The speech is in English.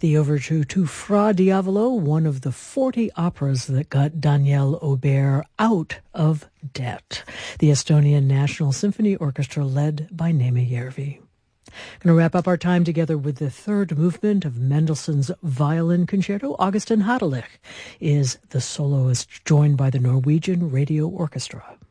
the overture to Fra Diavolo, one of the 40 operas that got Daniel Aubert out of debt. The Estonian National Symphony Orchestra led by Neeme Järvi. Going to wrap up our time together with the third movement of Mendelssohn's Violin Concerto. Augustin Hadelich is the soloist, joined by the Norwegian Radio Orchestra.